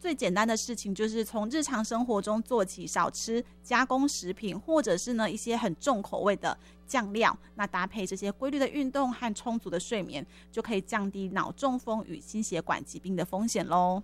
最简单的事情就是从日常生活中做起，少吃加工食品，或者是呢一些很重口味的酱料，那搭配这些规律的运动和充足的睡眠，就可以降低脑中风与心血管疾病的风险咯。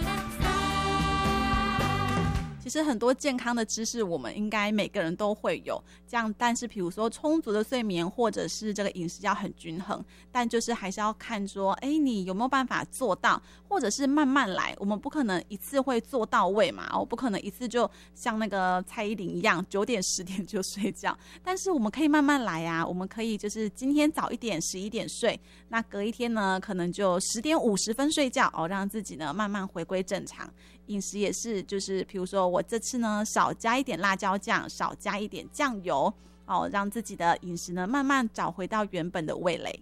其实很多健康的知识我们应该每个人都会有，这样，但是比如说充足的睡眠或者是这个饮食要很均衡，但就是还是要看说你有没有办法做到，或者是慢慢来，我们不可能一次会做到位嘛，我不可能一次就像那个蔡依林一样9点10点就睡觉，但是我们可以慢慢来啊，我们可以就是今天早一点11点睡，那隔一天呢可能就10点50分睡觉让自己呢慢慢回归正常。饮食也是，就是比如说我这次呢少加一点辣椒酱，少加一点酱油让自己的饮食呢慢慢找回到原本的味蕾。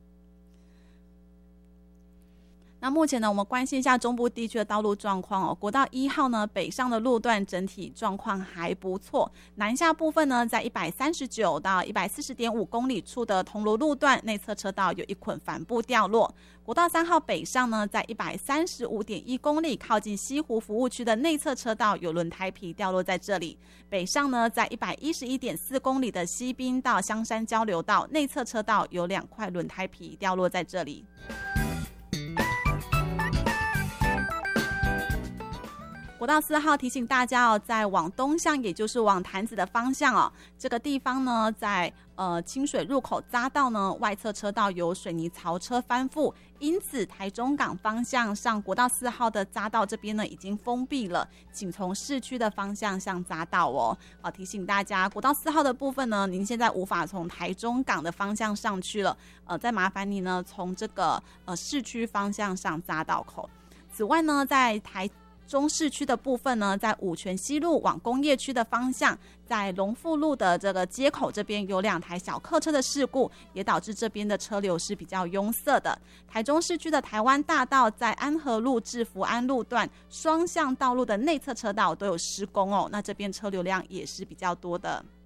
那目前呢，我们关心一下中部地区的道路状况国道1号呢，北上的路段整体状况还不错，南下部分呢，在139到140.5公里处的铜锣路段内侧车道有一捆帆布掉落。国道3号北上呢，在135.1公里靠近西湖服务区的内侧车道有轮胎皮掉落在这里。北上呢，在111.4公里的西滨到香山交流道内侧车道有2块轮胎皮掉落在这里。国道4号提醒大家在往东向，也就是往潭子的方向这个地方呢，在清水入口匝道呢，外侧车道有水泥槽车翻覆，因此台中港方向上国道4号的匝道这边呢已经封闭了，请从市区的方向上匝道提醒大家，国道4号的部分呢，您现在无法从台中港的方向上去了，再麻烦你呢从这个市区方向上匝道口。此外呢，在台中市区的部分呢，在五权西路往工业区的方向，在龙富路的这个街口这边有2台小客车的事故，也导致这边的车流是比较拥塞的。台中市区的台湾大道在安和路至福安路段双向道路的内侧车道都有施工那这边车流量也是比较多的。